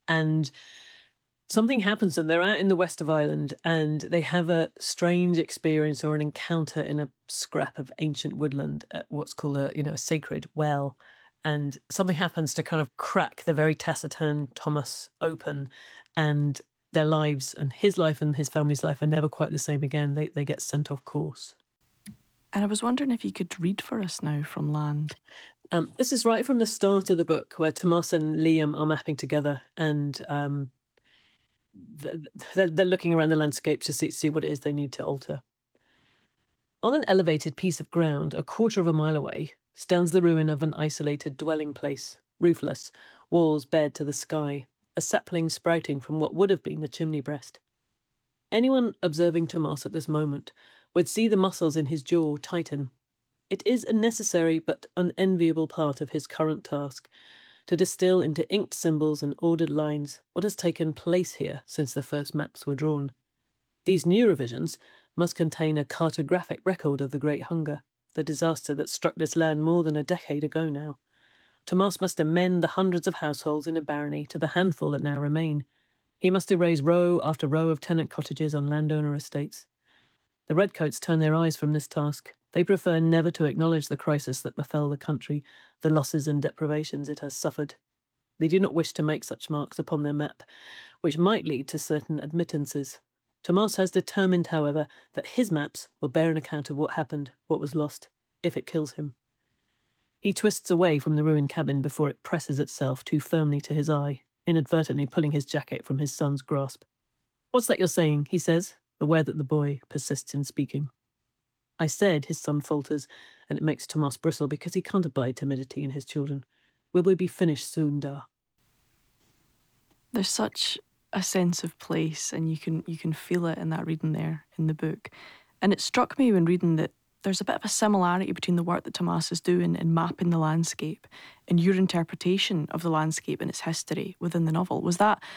And something happens and they're out in the west of Ireland and they have a strange experience or an encounter in a scrap of ancient woodland at what's called a sacred well. And something happens to kind of crack the very taciturn Thomas open, and their lives and his life and his family's life are never quite the same again. They get sent off course. And I was wondering if you could read for us now from Land. This is right from the start of the book where Tomas and Liam are mapping together, and they're looking around the landscape to see what it is they need to alter. On an elevated piece of ground, a quarter of a mile away, stands the ruin of an isolated dwelling place, roofless, walls bared to the sky, a sapling sprouting from what would have been the chimney breast. Anyone observing Tomas at this moment would see the muscles in his jaw tighten. It is a necessary but unenviable part of his current task to distill into inked symbols and ordered lines what has taken place here since the first maps were drawn. These new revisions must contain a cartographic record of the Great Hunger, the disaster that struck this land more than a decade ago now. Tomas must amend the hundreds of households in a barony to the handful that now remain. He must erase row after row of tenant cottages on landowner estates. The redcoats turn their eyes from this task. They prefer never to acknowledge the crisis that befell the country, the losses and deprivations it has suffered. They do not wish to make such marks upon their map, which might lead to certain admittances. Tomas has determined, however, that his maps will bear an account of what happened, what was lost, if it kills him. He twists away from the ruined cabin before it presses itself too firmly to his eye, inadvertently pulling his jacket from his son's grasp. "What's that you're saying?" he says, aware that the boy persists in speaking. "I said," his son falters, and it makes Tomas bristle because he can't abide timidity in his children. "Will we be finished soon, Da?" There's such a sense of place, and you can feel it in that reading there in the book. And it struck me when reading that there's a bit of a similarity between the work that Tomas is doing in mapping the landscape and your interpretation of the landscape and its history within the novel. Was that